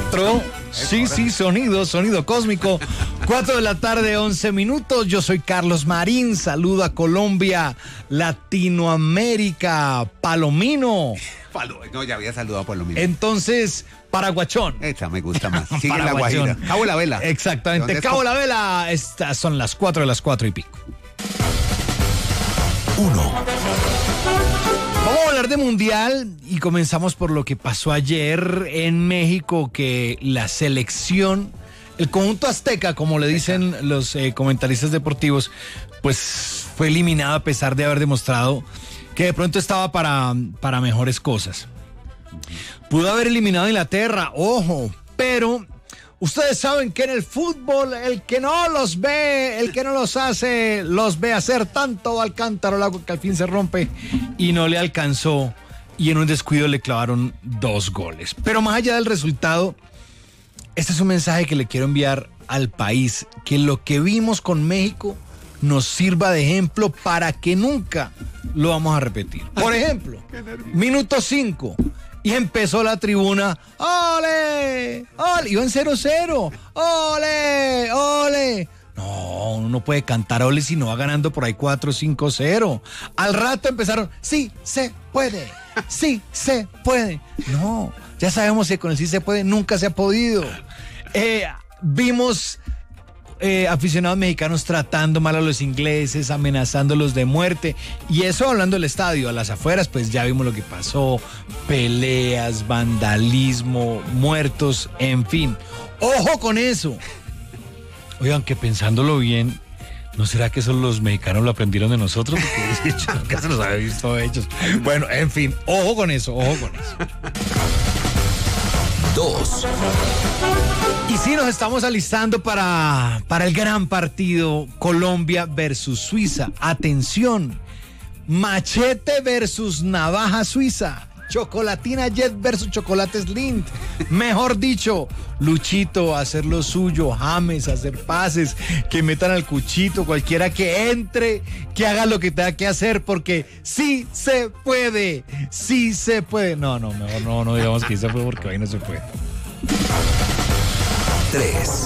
4. Sí, sonido cósmico. 4 de la tarde, 11 minutos. Yo soy Carlos Marín. Saludo a Colombia, Latinoamérica, Palomino. No, ya había saludado a Palomino. Entonces, Paraguachón. Esta me gusta más. Sigue la Guajira. Cabo la Vela. Exactamente, Cabo la Vela. Estas son las 4 de las 4 y pico. 1. Vamos a hablar de Mundial y comenzamos por lo que pasó ayer en México, que la selección, el conjunto azteca, como le dicen los comentaristas deportivos, pues fue eliminado a pesar de haber demostrado que de pronto estaba para mejores cosas. Pudo haber eliminado a Inglaterra, ojo, pero ustedes saben que en el fútbol el que no los ve, el que no los hace, los ve hacer tanto al cántaro el agua que al fin se rompe y no le alcanzó y en un descuido le clavaron 2 goles. Pero más allá del resultado, este es un mensaje que le quiero enviar al país, que lo que vimos con México nos sirva de ejemplo para que nunca lo vamos a repetir. Por ejemplo, minuto 5. Y empezó la tribuna, ¡ole! ¡Ole! Iban 0-0, ¡ole! ¡Ole! No, uno no puede cantar ole si no va ganando por ahí 4-5-0. Al rato empezaron, ¡sí se puede! ¡Sí se puede! No, ya sabemos que con el sí se puede nunca se ha podido. Vimos aficionados mexicanos tratando mal a los ingleses, amenazándolos de muerte, y eso hablando del estadio. A las afueras pues ya vimos lo que pasó, peleas, vandalismo, muertos, en fin, ojo con eso. Oigan, que pensándolo bien, ¿no será que eso los mexicanos lo aprendieron de nosotros? Porque yo nunca se los había visto ellos. Bueno, en fin, ojo con eso. 2. Y sí, nos estamos alistando para el gran partido Colombia versus Suiza. Atención, machete versus navaja suiza. Chocolatina Jet versus Chocolates Lind. Mejor dicho, Luchito a hacer lo suyo, James a hacer pases, que metan al cuchito, cualquiera que entre, que haga lo que tenga que hacer, porque sí se puede, sí se puede. No, mejor no digamos que sí se puede, porque ahí no se puede. 3.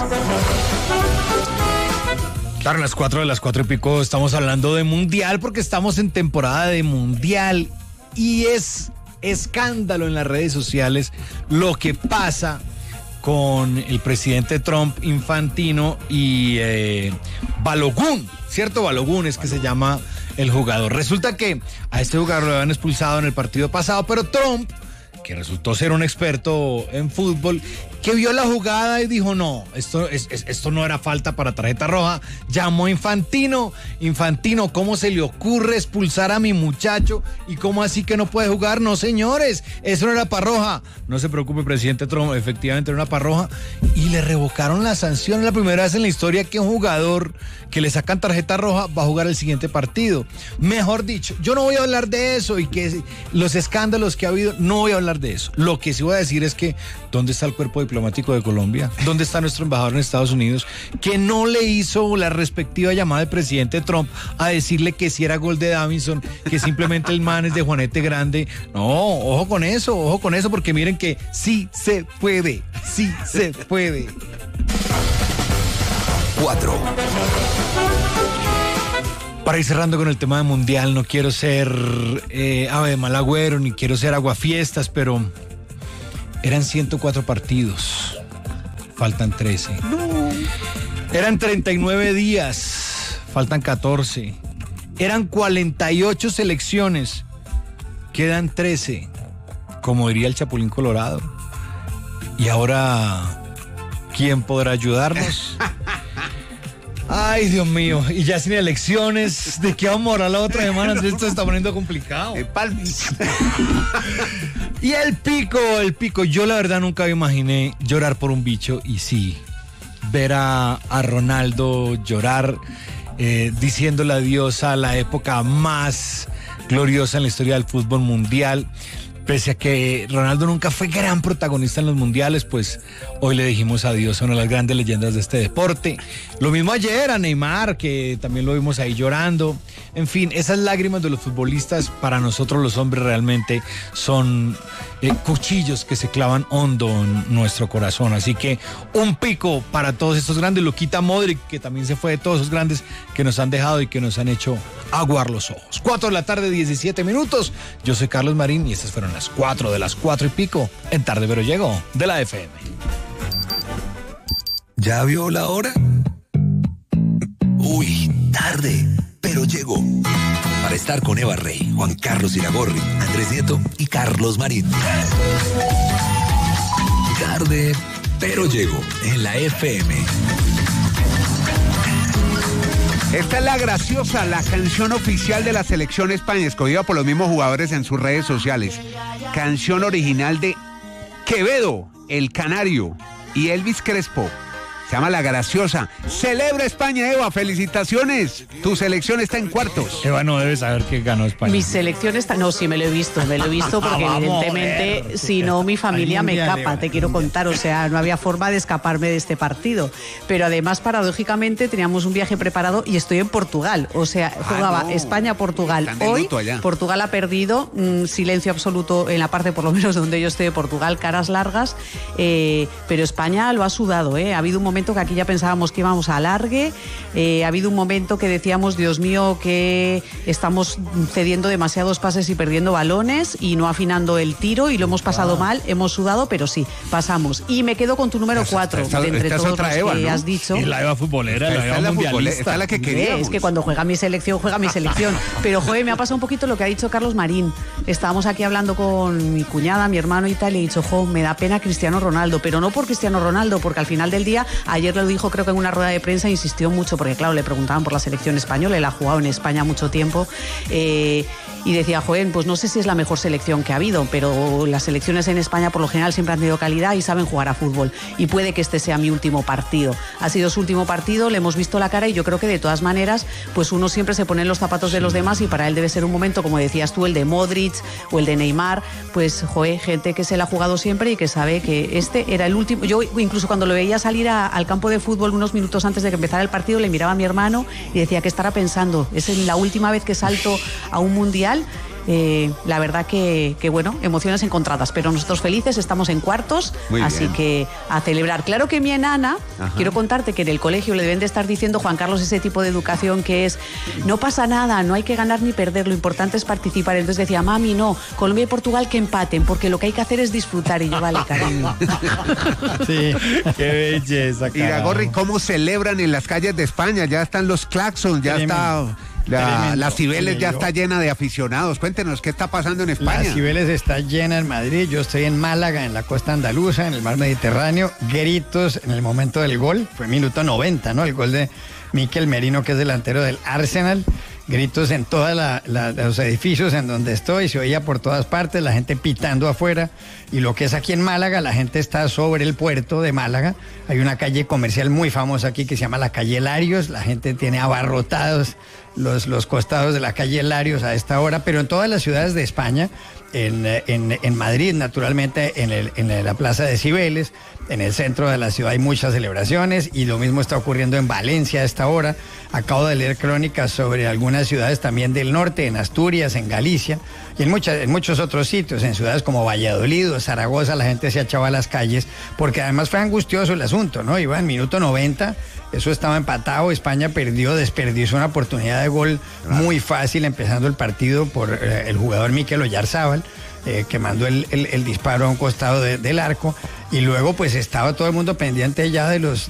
Claro, las 4 de las 4 y pico estamos hablando de Mundial, porque estamos en temporada de Mundial y es escándalo en las redes sociales lo que pasa con el presidente Trump, Infantino y Balogun, ¿cierto? Balogun es que se llama el jugador. Resulta que a este jugador lo habían expulsado en el partido pasado, pero Trump, que resultó ser un experto en fútbol, que vio la jugada y dijo, no, esto no era falta para tarjeta roja. Llamó a Infantino, ¿cómo se le ocurre expulsar a mi muchacho? ¿Y cómo así que no puede jugar? No, señores, eso no era para roja. No se preocupe, presidente Trump, efectivamente era una para roja. Y le revocaron la sanción. Es la primera vez en la historia que un jugador que le sacan tarjeta roja va a jugar el siguiente partido. Mejor dicho, yo no voy a hablar de eso y que los escándalos que ha habido, no voy a hablar de eso. Lo que sí voy a decir es que, ¿dónde está el cuerpo diplomático de Colombia? ¿Dónde está nuestro embajador en Estados Unidos, que no le hizo la respectiva llamada al presidente Trump a decirle que si era gol de Davinson, que simplemente el man es de Juanete Grande? No, ojo con eso, porque miren que sí se puede. 4. Para ir cerrando con el tema de Mundial, no quiero ser ave de mal agüero, ni quiero ser aguafiestas, pero eran 104 partidos, faltan 13. No. Eran 39 días, faltan 14. Eran 48 selecciones, quedan 13, como diría el Chapulín Colorado. Y ahora, ¿quién podrá ayudarnos? Ay, Dios mío, y ya sin elecciones, ¿de qué vamos a hablar la otra semana? Esto se está poniendo complicado. Y el pico, yo la verdad nunca me imaginé llorar por un bicho, y sí, ver a Ronaldo llorar, diciéndole adiós a la época más gloriosa en la historia del fútbol mundial. Pese a que Ronaldo nunca fue gran protagonista en los mundiales, pues hoy le dijimos adiós a una de las grandes leyendas de este deporte. Lo mismo ayer a Neymar, que también lo vimos ahí llorando. En fin, esas lágrimas de los futbolistas para nosotros los hombres realmente son cuchillos que se clavan hondo en nuestro corazón. Así que un pico para todos estos grandes. Luquita Modric, que también se fue, de todos esos grandes que nos han dejado y que nos han hecho aguar los ojos. 4 de la tarde, 17 minutos. Yo soy Carlos Marín y estas fueron las 4 de las 4 y pico en Tarde Pero Llego de la FM. ¿Ya vio la hora? Uy, tarde, pero llegó. Para estar con Eva Rey, Juan Carlos Iragorri, Andrés Nieto y Carlos Marín. Tarde, pero llegó en la FM. Esta es la graciosa, la canción oficial de la selección España, escogida por los mismos jugadores en sus redes sociales. Canción original de Quevedo, El Canario y Elvis Crespo. Se llama La Graciosa. Celebra España, Eva. Felicitaciones. Tu selección está en cuartos. Eva no debe saber que ganó España. Mi selección está... No, sí, me lo he visto porque evidentemente, si no, mi familia me capa, te quiero contar. O sea, no había forma de escaparme de este partido. Pero además, paradójicamente, teníamos un viaje preparado y estoy en Portugal. O sea, jugaba España-Portugal. Hoy, Portugal ha perdido. Silencio absoluto en la parte, por lo menos, donde yo estoy de Portugal. Caras largas. Pero España lo ha sudado, ¿eh? Ha habido un momento que aquí ya pensábamos que íbamos a alargue, ha habido un momento que decíamos, Dios mío, que estamos cediendo demasiados pases y perdiendo balones y no afinando el tiro y lo hemos pasado mal, hemos sudado, pero sí, pasamos. Y me quedo con tu número 4, de entre todos los que Eva, ¿no? has dicho. Es la Eva futbolera, la Eva mundialista. Esta es la que queríamos. Es que cuando juega mi selección. Pero, joder, me ha pasado un poquito lo que ha dicho Carlos Marín. Estábamos aquí hablando con mi cuñada, mi hermano y tal, y he dicho, me da pena Cristiano Ronaldo, pero no por Cristiano Ronaldo, porque al final del día, ayer lo dijo, creo que en una rueda de prensa, insistió mucho, porque claro, le preguntaban por la selección española, él ha jugado en España mucho tiempo, y decía, pues no sé si es la mejor selección que ha habido, pero las selecciones en España por lo general siempre han tenido calidad y saben jugar a fútbol, y puede que este sea mi último partido. Ha sido su último partido, le hemos visto la cara y yo creo que de todas maneras, pues uno siempre se pone en los zapatos de los demás y para él debe ser un momento, como decías tú, el de Modric o el de Neymar, pues gente que se la ha jugado siempre y que sabe que este era el último. Yo incluso cuando lo veía salir al campo de fútbol unos minutos antes de que empezara el partido, le miraba a mi hermano y decía, ¿qué estará pensando? Es la última vez que salto a un mundial. La verdad que bueno, emociones encontradas, pero nosotros felices, estamos en cuartos, así que a celebrar. Claro que mi enana, quiero contarte que en el colegio le deben de estar diciendo, Juan Carlos, ese tipo de educación que es, no pasa nada, no hay que ganar ni perder, lo importante es participar. Entonces decía, mami, no, Colombia y Portugal que empaten, porque lo que hay que hacer es disfrutar. Y yo, vale, cariño. Sí, qué belleza. Iragorri, ¿cómo celebran en las calles de España? Ya están los claxons, ya está... La Cibeles ya está llena de aficionados. Cuéntenos, ¿qué está pasando en España? La Cibeles está llena en Madrid. Yo estoy en Málaga, en la costa andaluza, en el mar Mediterráneo. Gritos en el momento del gol. Fue minuto 90, ¿no? El gol de Mikel Merino, que es delantero del Arsenal. Gritos en todos los edificios en donde estoy, se oía por todas partes, la gente pitando afuera. Y lo que es aquí en Málaga, la gente está sobre el puerto de Málaga. Hay una calle comercial muy famosa aquí que se llama la calle Larios. La gente tiene abarrotados los costados de la calle Larios a esta hora, pero en todas las ciudades de España, en Madrid, naturalmente, en la plaza de Cibeles, en el centro de la ciudad hay muchas celebraciones y lo mismo está ocurriendo en Valencia a esta hora. Acabo de leer crónicas sobre algunas ciudades también del norte, en Asturias, en Galicia y en muchos otros sitios, en ciudades como Valladolid o Zaragoza, la gente se echaba a las calles porque además fue angustioso el asunto, ¿no? Iba en minuto 90, eso estaba empatado, España desperdició una oportunidad de gol muy fácil empezando el partido por el jugador Mikel Oyarzábal, que mandó el disparo a un costado del arco, y luego pues estaba todo el mundo pendiente ya de los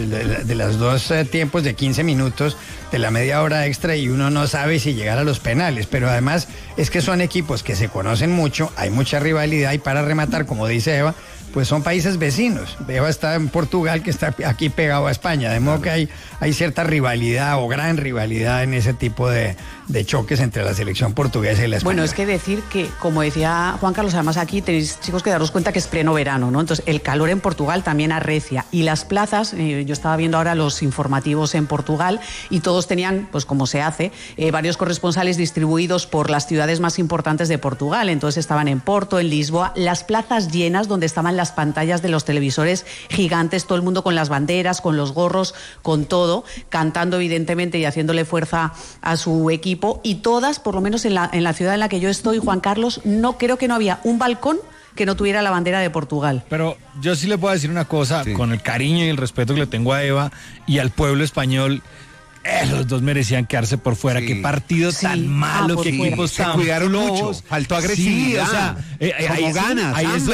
dos tiempos de 15 minutos de la media hora extra, y uno no sabe si llegar a los penales, pero además es que son equipos que se conocen mucho, hay mucha rivalidad, y para rematar, como dice Eva, pues son países vecinos. Beba está en Portugal, que está aquí pegado a España, de modo que hay cierta rivalidad o gran rivalidad en ese tipo de choques entre la selección portuguesa y la española. Bueno, es que decir que, como decía Juan Carlos, además aquí tenéis, chicos, que daros cuenta que es pleno verano, ¿no? Entonces, el calor en Portugal también arrecia. Y las plazas, yo estaba viendo ahora los informativos en Portugal y todos tenían, pues como se hace, varios corresponsales distribuidos por las ciudades más importantes de Portugal. Entonces estaban en Porto, en Lisboa, las plazas llenas donde estaban las pantallas de los televisores gigantes, todo el mundo con las banderas, con los gorros, con todo, cantando evidentemente y haciéndole fuerza a su equipo. Y todas, por lo menos en la ciudad en la que yo estoy, Juan Carlos, creo que no había un balcón que no tuviera la bandera de Portugal. Pero yo sí le puedo decir una cosa, con el cariño y el respeto que le tengo a Eva y al pueblo español. Los dos merecían quedarse por fuera. Qué partido tan malo, qué equipos tan se cuidaron flojos. mucho, faltó agresividad, o sea, como ganas,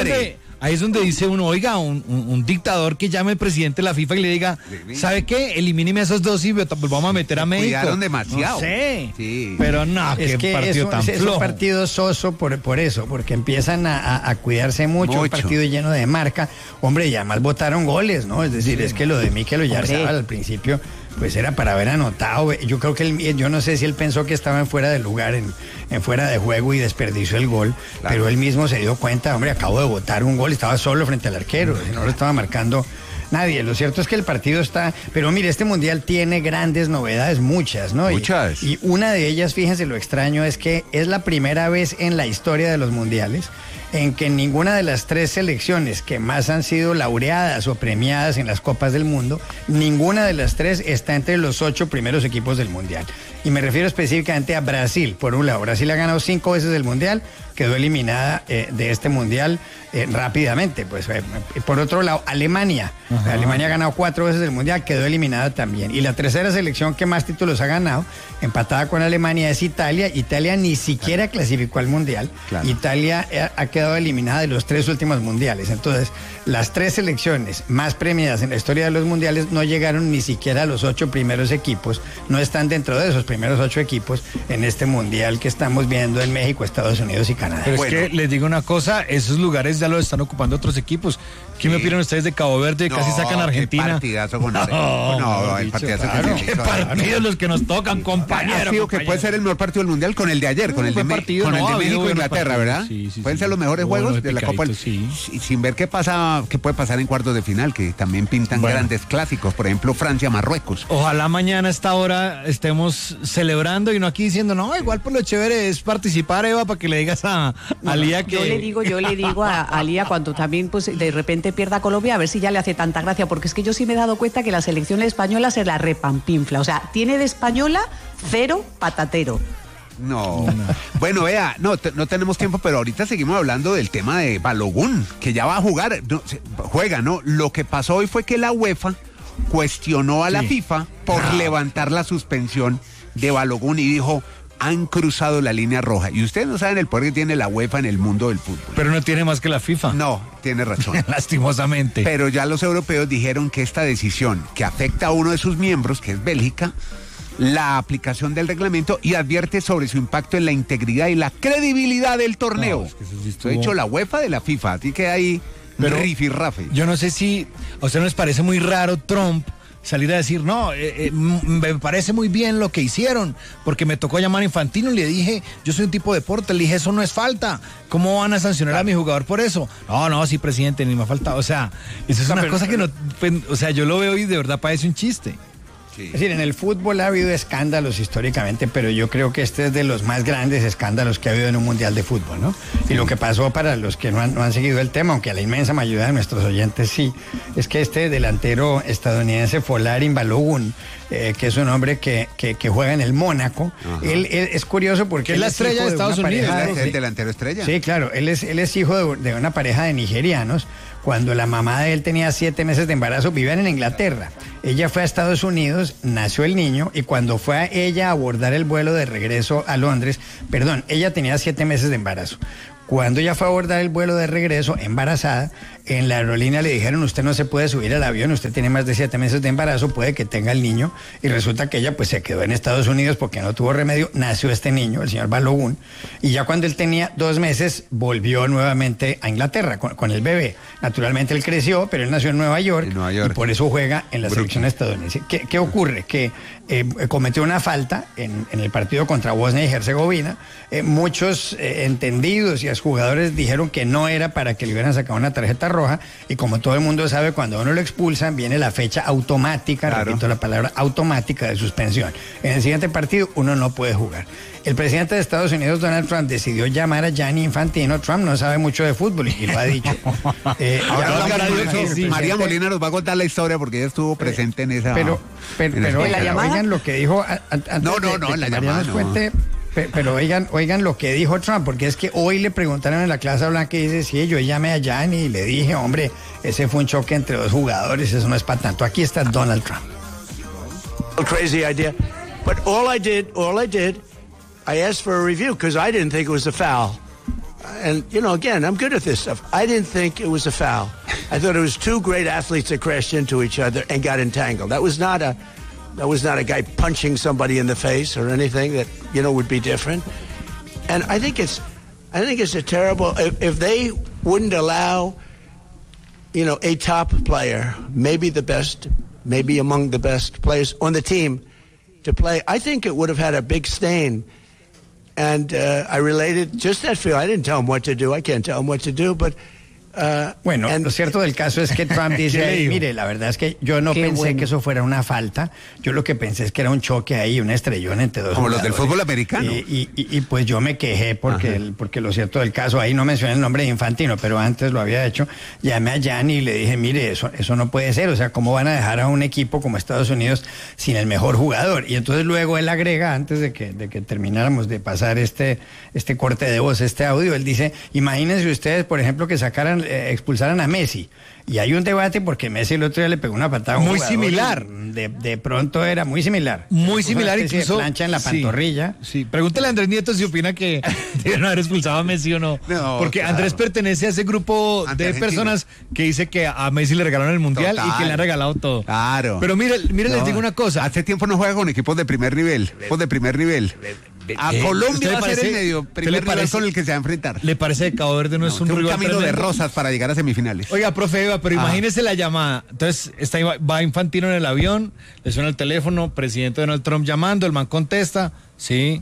ahí es donde dice uno, oiga, un dictador que llame al presidente de la FIFA y le diga, ¿sabe qué? Elimíneme a esos dos y vamos a meter a México. Cuidaron demasiado. No sé, sí. pero no, es qué partido tan flojo. Es un partido soso por eso, porque empiezan a cuidarse mucho, un partido lleno de marca. Hombre, y además votaron goles, ¿no? Es decir, es que lo de Mikel Oyarzabal al principio pues era para haber anotado. Yo creo que yo no sé si él pensó que estaba en fuera de lugar, en fuera de juego y desperdició el gol, pero él mismo se dio cuenta, hombre, acabo de botar un gol, estaba solo frente al arquero, no lo estaba marcando nadie. Lo cierto es que el partido está, pero mire, este mundial tiene grandes novedades, muchas, ¿no? Muchas. Y una de ellas, fíjense lo extraño, es que es la primera vez en la historia de los mundiales en que ninguna de las tres selecciones que más han sido laureadas o premiadas en las Copas del Mundo, ninguna de las tres está entre los 8 primeros equipos del mundial. Y me refiero específicamente a Brasil. Por un lado, Brasil ha ganado 5 veces el mundial, quedó eliminada de este mundial rápidamente. Pues, por otro lado, Alemania. Alemania ha ganado 4 veces el mundial, quedó eliminada también. Y la tercera selección que más títulos ha ganado, empatada con Alemania, es Italia. Italia ni siquiera clasificó al mundial. Claro. Italia ha quedado eliminada de los 3 últimos mundiales. Entonces, las 3 selecciones más premiadas en la historia de los mundiales no llegaron ni siquiera a los 8 primeros equipos, no están dentro de esos primeros 8 equipos en este mundial que estamos viendo en México, Estados Unidos y Canadá. Pero es que les digo una cosa, esos lugares ya los están ocupando otros equipos. ¿Qué me opinan ustedes de Cabo Verde? Casi sacan a Argentina. Qué partidazo con Argentina. El partidazo con Argentina. Qué partidos los que nos tocan, compañeros. Digo que puede ser el mejor partido del mundial con el de ayer, con el de México e Inglaterra, ¿verdad? Pueden ser los mejores juegos de la Copa. Sin ver qué puede pasar en cuartos de final, que también pintan grandes clásicos, por ejemplo, Francia-Marruecos. Ojalá mañana a esta hora estemos celebrando y no aquí diciendo, no, igual por lo chévere es participar, Eva, para que le digas a Lía que... Yo le digo a Lía cuando también pues de repente pierda Colombia, a ver si ya le hace tanta gracia, porque es que yo sí me he dado cuenta que la selección española se la repampinfla, o sea, tiene de española 0 patatero. No. Bueno, vea, no tenemos tiempo, pero ahorita seguimos hablando del tema de Balogun, que ya va a jugar, juega, ¿no? Lo que pasó hoy fue que la UEFA cuestionó a la FIFA por levantar la suspensión de Balogun y dijo, han cruzado la línea roja. Y ustedes no saben el poder que tiene la UEFA en el mundo del fútbol. Pero no tiene más que la FIFA. No, tiene razón. Lastimosamente. Pero ya los europeos dijeron que esta decisión, que afecta a uno de sus miembros, que es Bélgica, la aplicación del reglamento y advierte sobre su impacto en la integridad y la credibilidad del torneo. No, es que eso sí estuvo... Lo ha dicho la UEFA de la FIFA, así que hay rifirrafe. Yo no sé si a usted no les parece muy raro Trump salir a decir, no, me parece muy bien lo que hicieron, porque me tocó llamar a Infantino y le dije, yo soy un tipo de deporte, le dije, eso no es falta, ¿cómo van a sancionar a mi jugador por eso? No, sí, presidente, ni me ha faltado, o sea, eso es una cosa que no, o sea, yo lo veo y de verdad parece un chiste. Sí. Es decir, en el fútbol ha habido escándalos históricamente, pero yo creo que este es de los más grandes escándalos que ha habido en un mundial de fútbol, ¿no? Sí. Y lo que pasó, para los que no han seguido el tema, aunque a la inmensa mayoría de nuestros oyentes sí, es que este delantero estadounidense Folarin Balogun, que es un hombre que juega en el Mónaco, él es curioso porque es la estrella de Estados Unidos, es el delantero estrella. Sí, claro, él es hijo de una pareja de nigerianos. Cuando la mamá de él tenía 7 meses de embarazo, vivían en Inglaterra. Ella fue a Estados Unidos, nació el niño, y cuando fue a ella a abordar el vuelo de regreso a Londres, ella tenía 7 meses de embarazo. Cuando ella fue a abordar el vuelo de regreso, embarazada, en la aerolínea le dijeron, usted no se puede subir al avión, usted tiene más de 7 meses de embarazo, puede que tenga el niño, y resulta que ella pues se quedó en Estados Unidos porque no tuvo remedio, nació este niño, el señor Balogun, y ya cuando él tenía 2 meses volvió nuevamente a Inglaterra con el bebé. Naturalmente él creció, pero él nació en Nueva York, y por eso juega en la selección estadounidense. ¿Qué ocurre? Que cometió una falta en el partido contra Bosnia y Herzegovina. Muchos entendidos y jugadores dijeron que no era para que le hubieran sacado una tarjeta roja, y como todo el mundo sabe, cuando a uno lo expulsan viene la fecha automática, repito la palabra automática, de suspensión. En el siguiente partido uno no puede jugar. El presidente de Estados Unidos, Donald Trump, decidió llamar a Gianni Infantino. Trump no sabe mucho de fútbol y lo ha dicho. María Molina nos va a contar la historia porque ella estuvo presente en esa. Pero oigan lo que dijo. No, la llamada no. Pero oigan lo que dijo Trump, porque es que hoy le preguntaron en la Casa Blanca y dice, sí, yo llamé a Gianni y le dije, hombre, ese fue un choque entre 2 jugadores, eso no es para tanto. Aquí está Donald Trump. Crazy idea, but all I did, I asked for a review because I didn't think it was a foul. And, again, I'm good at this stuff. I didn't think it was a foul. I thought it was 2 great athletes that crashed into each other and got entangled. That was not a guy punching somebody in the face or anything that, would be different. And I think it's a terrible, if they wouldn't allow, a top player, maybe the best, maybe among the best players on the team to play, I think it would have had a big stain. And I related just that feel. I didn't tell him what to do. I can't tell him what to do, but... Lo cierto del caso es que Trump dice, mire, la verdad es que yo no pensé que eso fuera una falta, yo lo que pensé es que era un choque ahí, un estrellón entre 2 como jugadores. Los del fútbol americano. Y pues yo me quejé porque lo cierto del caso, ahí no mencioné el nombre de Infantino, pero antes lo había hecho, llamé a Gianni y le dije, mire, eso no puede ser, o sea, ¿cómo van a dejar a un equipo como Estados Unidos sin el mejor jugador? Y entonces luego él agrega, antes de que termináramos de pasar este corte de voz, este audio, él dice, imagínense ustedes, por ejemplo, que expulsaran a Messi. Y hay un debate porque Messi el otro día le pegó una patada a un jugador. Similar. De pronto era muy similar. Muy similar, incluso. Plancha en la pantorrilla. Sí. Pregúntale a Andrés Nieto si opina que deben haber expulsado a Messi o no. Porque claro. Andrés pertenece a ese grupo de personas que dice que a Messi le regalaron el Mundial y que le han regalado todo. Claro. Pero mire, les digo una cosa. Hace tiempo no juega con equipos de primer nivel. A Colombia va a ser el primer rival con el que se va a enfrentar. ¿Le parece que Cabo Verde no es un rival camino de rosas para llegar a semifinales? Oiga, profe Eva, pero imagínese la llamada. Entonces va Infantino en el avión, le suena el teléfono, presidente Donald Trump llamando, el man contesta, sí,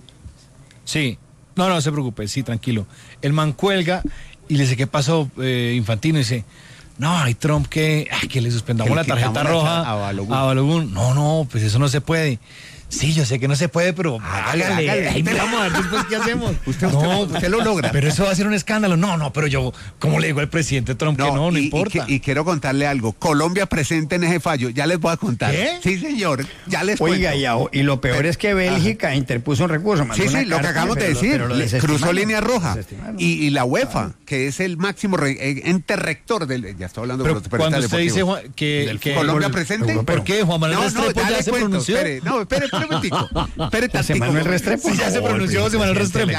sí, no se preocupe, sí, tranquilo. El man cuelga y le dice, ¿qué pasó, Infantino? Y dice, no, hay Trump que le suspendamos la tarjeta roja a Balogun. No, pues eso no se puede. Sí, yo sé que no se puede, pero hágale. Ahí vamos a ver después qué hacemos. Usted lo logra. Pero eso va a ser un escándalo. No, pero yo, ¿cómo le digo al presidente Trump que no importa? Y quiero contarle algo. Colombia presente en ese fallo. Ya les voy a contar. ¿Qué? Sí, señor. Ya les cuento. Y lo peor es que Bélgica interpuso un recurso. Sí, lo que acabamos de decir. Cruzó línea roja. Y la UEFA, que es el máximo ente rector del... Ya estoy hablando con los periodistas deportivos. Cuando usted dice que Colombia presente... ¿Por qué? Juan Manuel Restrepo ya se pronunció. Espere Manuel Restrepo. Sí, ya se pronunció José Manuel Restrepo.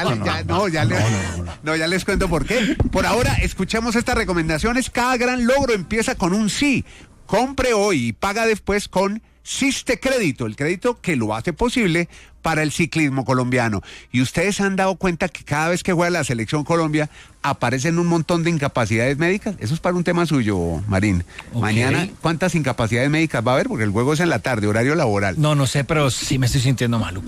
Ya les cuento por qué. Por ahora, escuchemos estas recomendaciones. Cada gran logro empieza con un sí. Compre hoy y paga después con Siste Crédito, el crédito que lo hace posible para el ciclismo colombiano. Y ustedes se han dado cuenta que cada vez que juega la selección Colombia aparecen un montón de incapacidades médicas. Eso es para un tema suyo, Marín. Okay. Mañana, ¿cuántas incapacidades médicas va a haber? Porque el juego es en la tarde, horario laboral. No sé, pero sí me estoy sintiendo maluco.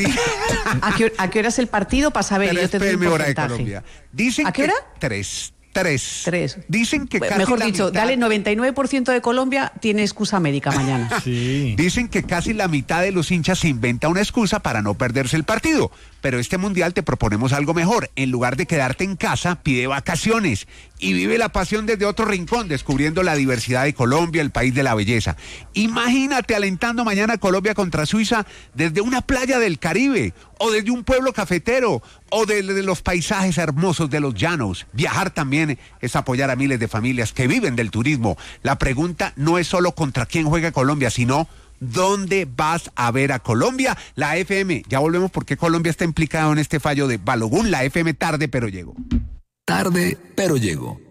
¿A qué hora es el partido? Para saber, yo te doy un porcentaje. Dicen ¿A qué hora? Tres. Dicen que casi mejor dicho, dale, 99% de Colombia tiene excusa médica mañana. Sí. Dicen que casi la mitad de los hinchas se inventa una excusa para no perderse el partido. Pero este mundial te proponemos algo mejor. En lugar de quedarte en casa, pide vacaciones y vive la pasión desde otro rincón, descubriendo la diversidad de Colombia, el país de la belleza. Imagínate alentando mañana Colombia contra Suiza desde una playa del Caribe, o desde un pueblo cafetero, o de los paisajes hermosos de los llanos. Viajar también es apoyar a miles de familias que viven del turismo. La pregunta no es solo contra quién juega Colombia, sino ¿dónde vas a ver a Colombia? La FM, ya volvemos porque Colombia está implicado en este fallo de Balogun. La FM tarde pero llegó. Tarde pero llegó.